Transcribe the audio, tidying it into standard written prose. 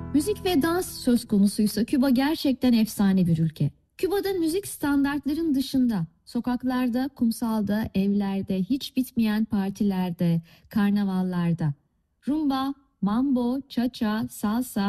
Müzik ve dans söz konusuysa Küba gerçekten efsane bir ülke. Küba'da müzik standartların dışında, sokaklarda, kumsalda, evlerde, hiç bitmeyen partilerde, karnavallarda, rumba, mambo, cha-cha, salsa,